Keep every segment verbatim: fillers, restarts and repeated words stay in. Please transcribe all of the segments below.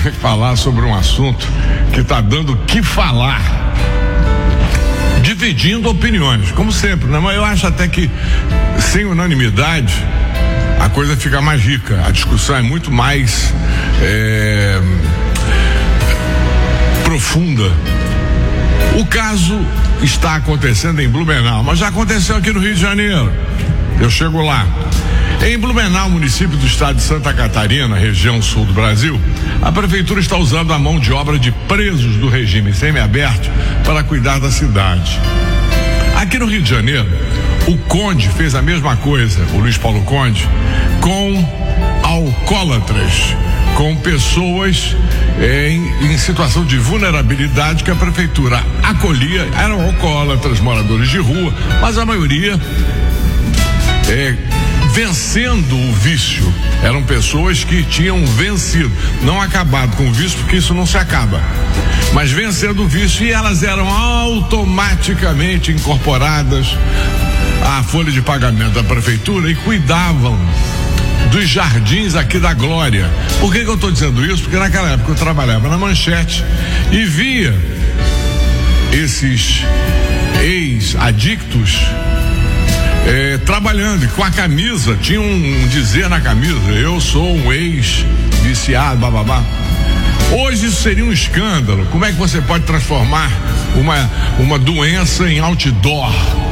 falar sobre um assunto que está dando o que falar, dividindo opiniões, como sempre, né? Mas eu acho até que sem unanimidade a coisa fica mais rica, a discussão é muito mais é, profunda. O caso está acontecendo em Blumenau, mas já aconteceu aqui no Rio de Janeiro. Eu chego lá. Em Blumenau, município do estado de Santa Catarina, região sul do Brasil, a prefeitura está usando a mão de obra de presos do regime semiaberto para cuidar da cidade. Aqui no Rio de Janeiro, o Conde fez a mesma coisa, o Luiz Paulo Conde, com alcoólatras, com pessoas eh, em, em situação de vulnerabilidade que a prefeitura acolhia. Eram alcoólatras, moradores de rua, mas a maioria eh, vencendo o vício. Eram pessoas que tinham vencido, não acabado com o vício, porque isso não se acaba, mas vencendo o vício, e elas eram automaticamente incorporadas à folha de pagamento da prefeitura e cuidavam dos jardins aqui da Glória. Por que que eu estou dizendo isso? Porque naquela época eu trabalhava na Manchete e via esses ex-adictos É, trabalhando, e com a camisa, tinha um, um dizer na camisa: eu sou um ex-viciado, bababá. Hoje isso seria um escândalo. Como é que você pode transformar uma, uma doença em outdoor?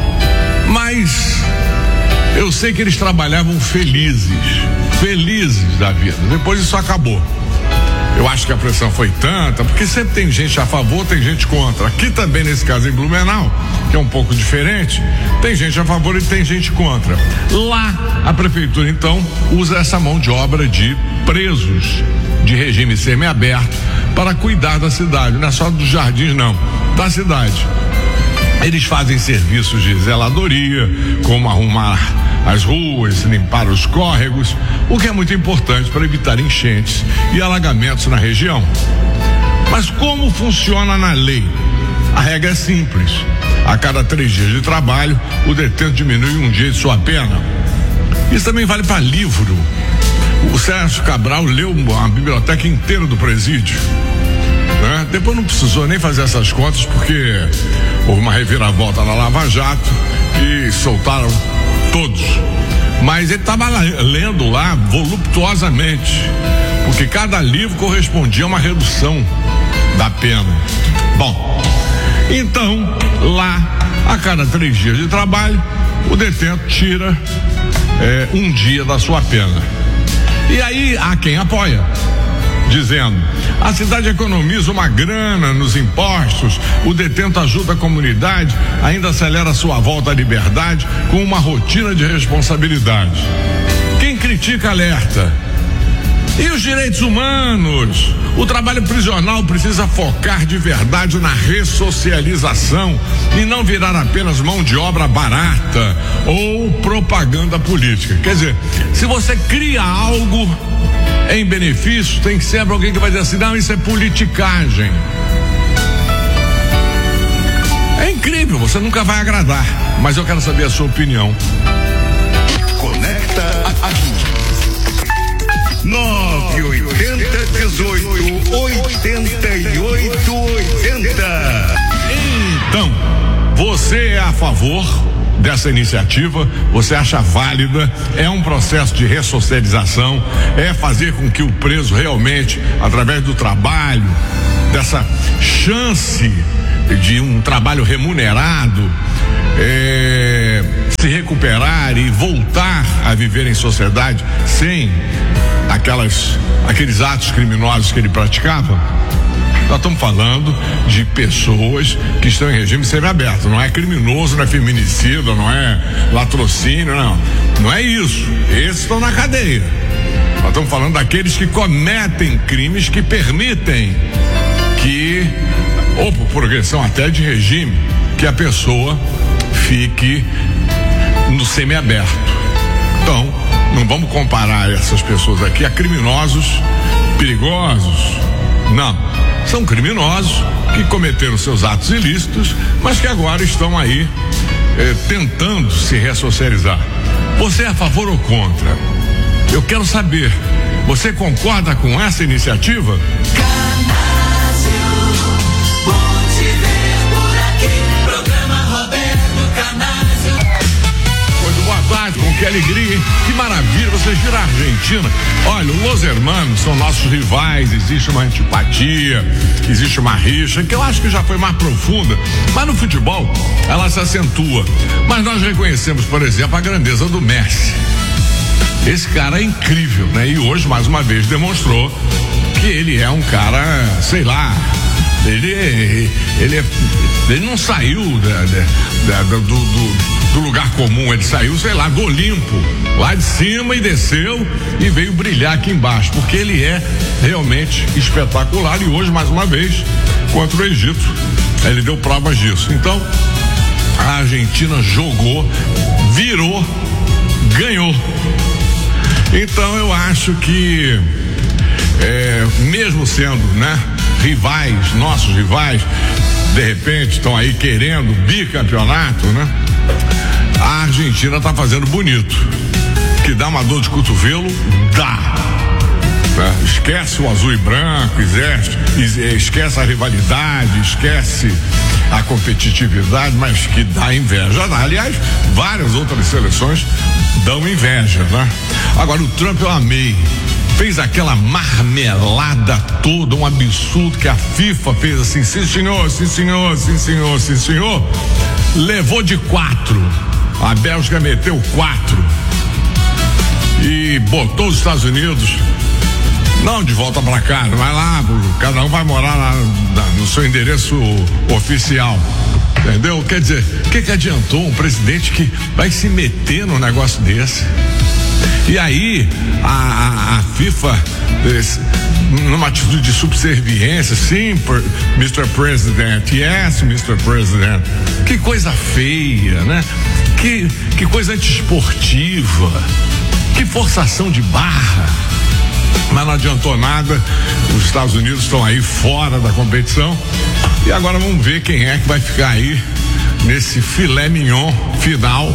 Mas eu sei que eles trabalhavam felizes, felizes da vida. Depois isso acabou. Eu acho que a pressão foi tanta, porque sempre tem gente a favor, tem gente contra. Aqui também, nesse caso em Blumenau, que é um pouco diferente, tem gente a favor e tem gente contra. Lá, a prefeitura, então, usa essa mão de obra de presos de regime semiaberto para cuidar da cidade. Não é só dos jardins, não, da cidade. Eles fazem serviços de zeladoria, como arrumar as ruas, limpar os córregos, o que é muito importante para evitar enchentes e alagamentos na região. Mas como funciona na lei? A regra é simples: a cada três dias de trabalho, o detento diminui um dia de sua pena. Isso também vale para livro. O Sérgio Cabral leu a biblioteca inteira do presídio, né? Depois não precisou nem fazer essas contas, porque houve uma reviravolta na Lava Jato e soltaram todos. Mas ele estava lendo lá voluptuosamente, porque cada livro correspondia a uma redução da pena. Bom, então lá, a cada três dias de trabalho, o detento tira é, um dia da sua pena. E aí há quem apoia, dizendo: a cidade economiza uma grana nos impostos, o detento ajuda a comunidade, ainda acelera sua volta à liberdade com uma rotina de responsabilidade. Quem critica alerta: e os direitos humanos? O trabalho prisional precisa focar de verdade na ressocialização e não virar apenas mão de obra barata ou propaganda política. Quer dizer, se você cria algo em benefício, tem sempre alguém que vai dizer assim: não, isso é politicagem. É incrível, você nunca vai agradar, mas eu quero saber a sua opinião. Conecta a gente. nove oitenta dezoito oitenta e oito oitenta. Então, você é a favor dessa iniciativa? Você acha válida? É um processo de ressocialização? É fazer com que o preso realmente, através do trabalho, dessa chance de um trabalho remunerado, é, se recuperar e voltar a viver em sociedade sem aquelas, aqueles atos criminosos que ele praticava? Nós estamos falando de pessoas que estão em regime semiaberto. Não é criminoso, não é feminicida, não é latrocínio, não. Não é isso. Esses estão na cadeia. Nós estamos falando daqueles que cometem crimes que permitem que, ou por progressão até de regime, que a pessoa fique no semiaberto. Então, não vamos comparar essas pessoas aqui a criminosos perigosos. Não. São criminosos que cometeram seus atos ilícitos, mas que agora estão aí eh, tentando se ressocializar. Você é a favor ou contra? Eu quero saber. Você concorda com essa iniciativa? Boa tarde, com que alegria, hein? Que maravilha, você gira a Argentina. Olha, os Hermanos são nossos rivais, existe uma antipatia, existe uma rixa, que eu acho que já foi mais profunda, mas no futebol ela se acentua. Mas nós reconhecemos, por exemplo, a grandeza do Messi. Esse cara é incrível, né? E hoje, mais uma vez, demonstrou que ele é um cara, sei lá, ele, ele, ele não saiu da, da, da, do, do do lugar comum, ele saiu, sei lá, do Olimpo, lá de cima e desceu e veio brilhar aqui embaixo, porque ele é realmente espetacular e hoje, mais uma vez, contra o Egito, ele deu provas disso. Então, a Argentina jogou, virou, ganhou. Então, eu acho que, é, mesmo sendo, né, rivais, nossos rivais, de repente estão aí querendo bicampeonato, né? A Argentina tá fazendo bonito. Que dá uma dor de cotovelo, dá. Né? Esquece o azul e branco, esquece, esquece a rivalidade, esquece a competitividade, mas que dá inveja. Aliás, várias outras seleções dão inveja, né? Agora, o Trump eu amei. Fez aquela marmelada toda, um absurdo que a FIFA fez assim, sim senhor, sim senhor, sim senhor, sim senhor. Levou de quatro. A Bélgica meteu quatro. E botou os Estados Unidos, não de volta pra cá, não vai lá, cada um vai morar lá no seu endereço oficial. Entendeu? Quer dizer, o que que adiantou um presidente que vai se meter num negócio desse? E aí, a, a, a FIFA, esse, numa atitude de subserviência, sim, per, mister President, yes, mister President. Que coisa feia, né? Que, que coisa antiesportiva. Que forçação de barra. Mas não adiantou nada, os Estados Unidos estão aí fora da competição. E agora vamos ver quem é que vai ficar aí nesse filé mignon final,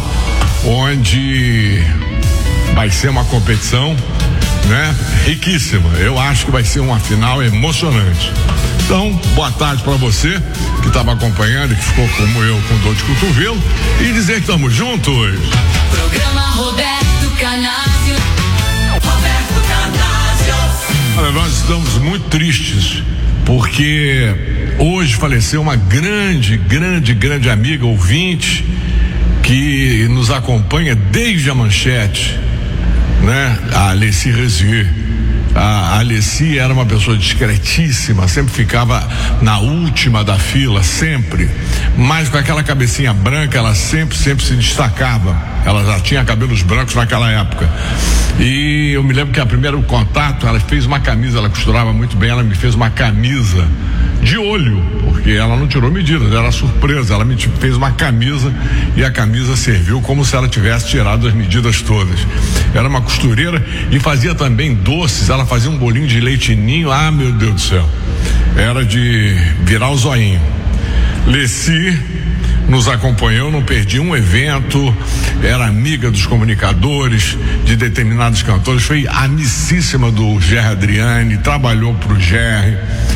onde vai ser uma competição, né, riquíssima. Eu acho que vai ser uma final emocionante. Então, boa tarde para você que estava acompanhando e que ficou como eu com dor de cotovelo, e dizer que estamos juntos. Programa Roberto Canásio. Roberto Canásio. Olha, nós estamos muito tristes porque hoje faleceu uma grande, grande, grande amiga ouvinte que nos acompanha desde a manchete, né? A Alessi Resier. A Alessi era uma pessoa discretíssima, sempre ficava na última da fila, sempre, mas com aquela cabecinha branca, ela sempre, sempre se destacava. Ela já tinha cabelos brancos naquela época. E eu me lembro que a primeiro contato, ela fez uma camisa, ela costurava muito bem, ela me fez uma camisa de olho, porque ela não tirou medidas, era surpresa, ela me fez uma camisa e a camisa serviu como se ela tivesse tirado as medidas todas. Era uma costureira e fazia também doces, ela fazia um bolinho de leite ninho, ah, meu Deus do céu, era de virar o zoinho. Alessi nos acompanhou, não perdi um evento, era amiga dos comunicadores, de determinados cantores, foi amicíssima do Gerry Adriani, trabalhou pro Gerry,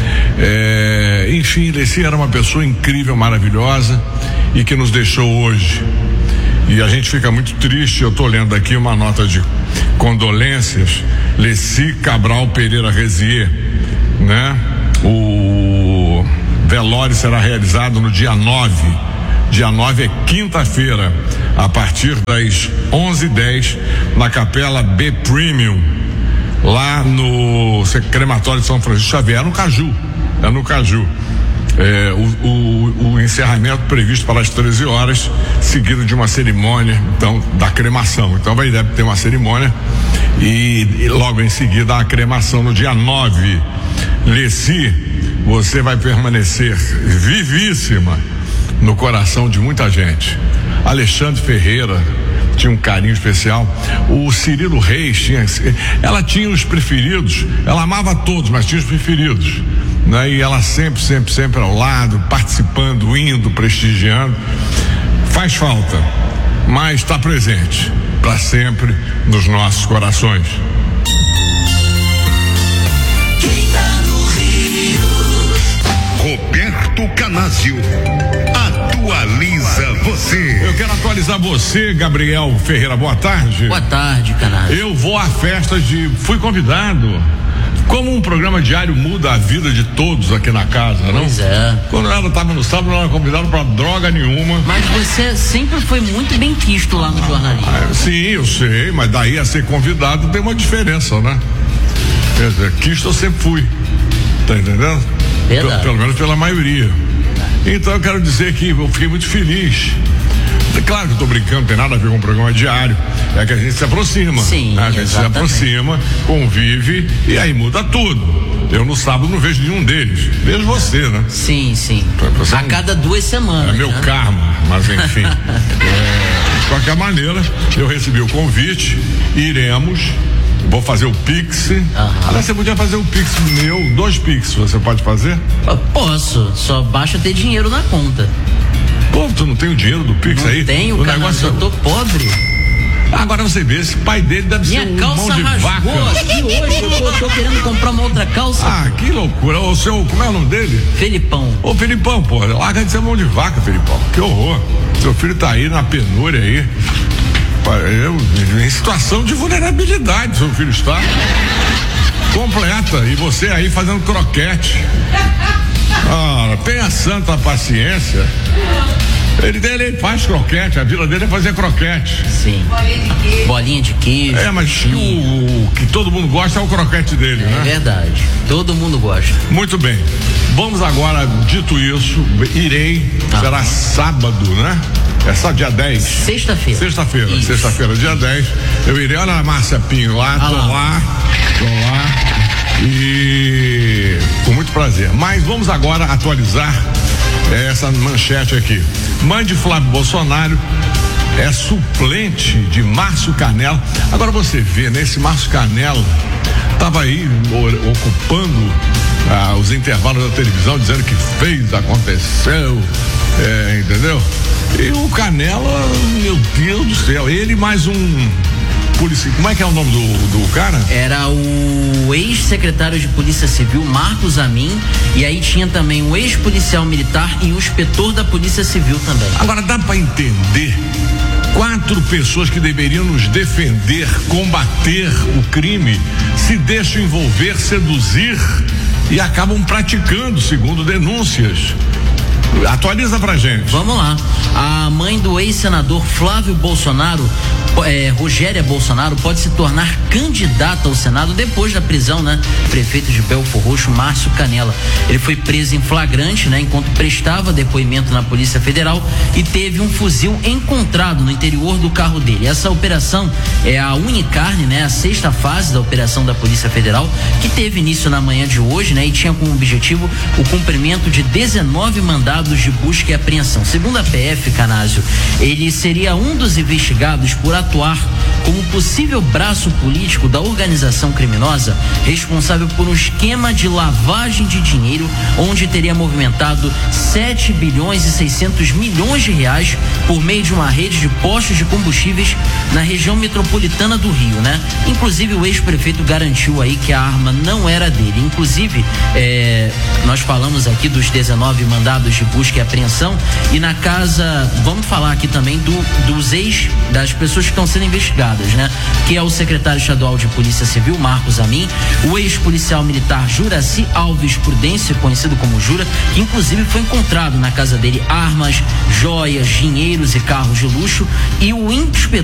é, enfim, Alessi era uma pessoa incrível, maravilhosa e que nos deixou hoje. E a gente fica muito triste. Eu estou lendo aqui uma nota de condolências. Alessi Cabral Pereira Resier, né? O velório será realizado no dia nove. Dia nove é quinta-feira, a partir das onze e dez, na Capela B Premium, lá no crematório de São Francisco Xavier, no Caju. É no Caju. É, o, o, o encerramento previsto para as treze horas, seguido de uma cerimônia, então, da cremação. Então vai deve ter uma cerimônia e, e logo em seguida a cremação no dia nove. Alessi, você vai permanecer vivíssima no coração de muita gente. Alexandre Ferreira tinha um carinho especial. O Cirilo Reis tinha, ela tinha os preferidos, ela amava todos, mas tinha os preferidos, né? E ela sempre, sempre, sempre ao lado, participando, indo, prestigiando. Faz falta, mas está presente para sempre nos nossos corações. Canásio. Atualiza você. Eu quero atualizar você, Gabriel Ferreira. Boa tarde. Boa tarde, Canásio. Eu vou a festas de. Fui convidado. Como um programa diário muda a vida de todos aqui na casa, não? Pois é. Quando ela estava no sábado, não era convidado pra droga nenhuma. Mas você sempre foi muito bem quisto lá no jornalismo. Ah, sim, eu sei, mas daí a ser convidado tem uma diferença, né? Quer dizer, quisto eu sempre fui. Tá entendendo? Verdade. Pelo, pelo menos pela maioria. Então eu quero dizer que eu fiquei muito feliz. Claro que eu tô brincando, não tem nada a ver com um programa diário. É que a gente se aproxima. Sim, né? A gente exatamente. se aproxima, convive e aí muda tudo. Eu no sábado não vejo nenhum deles. Vejo você, né? Sim, sim. Você a não... cada duas semanas. É meu né? karma, mas enfim. é, de qualquer maneira, eu recebi o convite, iremos. Vou fazer o Pix. Uhum. Aliás, você podia fazer o Pix meu, dois Pix, você pode fazer? Eu posso, só basta ter dinheiro na conta. Pô, tu não tem o dinheiro do Pix Não aí? tenho, o cara, negócio... eu tô pobre. Agora você vê, esse pai dele deve Minha ser um calça mão de rasgou vaca. aqui hoje, eu tô, tô querendo comprar uma outra calça. Ah, que loucura. O seu, como é o nome dele? Felipão. Ô, Felipão, pô, larga de ser mão de vaca, Felipão. Que horror. Seu filho tá aí na penúria aí. Eu, em situação de vulnerabilidade, seu filho está completa, e você aí fazendo croquete. Ah, tenha santa paciência. Ele, ele faz croquete, a vida dele é fazer croquete. Sim. Bolinha de queijo. É, mas que o, o que todo mundo gosta é o croquete dele, É né? verdade. Todo mundo gosta. Muito bem. Vamos agora, dito isso, irei, Ah. será sábado, né? É só dia dez. Sexta-feira. Sexta-feira, Isso. sexta-feira, dia dez. Eu irei, olha a Márcia Pinho lá, Ah tô lá. lá, tô lá. E com muito prazer. Mas vamos agora atualizar eh, essa manchete aqui. Mãe de Flávio Bolsonaro é suplente de Márcio Canela. Agora você vê, né? Esse Márcio Canela estava aí o, ocupando ah, os intervalos da televisão, dizendo que fez, aconteceu, é, entendeu? E o Canela, meu Deus do céu, ele mais um policial. Como é que é o nome do, do cara? Era o ex-secretário de Polícia Civil, Marcos Amin, e aí tinha também o ex-policial militar e o inspetor da Polícia Civil também. Agora dá para entender quatro pessoas que deveriam nos defender, combater o crime, se deixam envolver, seduzir e acabam praticando, segundo denúncias. Atualiza pra gente. Vamos lá. A mãe do ex-senador Flávio Bolsonaro, é, Rogéria Bolsonaro, pode se tornar candidata ao Senado depois da prisão, né? Prefeito de Belfor Roxo, Márcio Canela. Ele foi preso em flagrante, né? Enquanto prestava depoimento na Polícia Federal e teve um fuzil encontrado no interior do carro dele. Essa operação é a Unicarne, né? A sexta fase da operação da Polícia Federal, que teve início na manhã de hoje, né? E tinha como objetivo o cumprimento de dezenove mandados de busca e apreensão. Segundo a P F, Canásio, ele seria um dos investigados por atuar como possível braço político da organização criminosa responsável por um esquema de lavagem de dinheiro onde teria movimentado sete bilhões e seiscentos milhões de reais por meio de uma rede de postos de combustíveis na região metropolitana do Rio, né? Inclusive o ex-prefeito garantiu aí que a arma não era dele. Inclusive, é, nós falamos aqui dos dezenove mandados de busca e apreensão, e na casa, vamos falar aqui também do, dos ex, das pessoas que estão sendo investigadas, né? Que é o secretário estadual de Polícia Civil, Marcos Amin, o ex-policial militar Juraci Alves Prudência, conhecido como Jura, que inclusive foi encontrado na casa dele armas, joias, dinheiros e carros de luxo, e o inspetor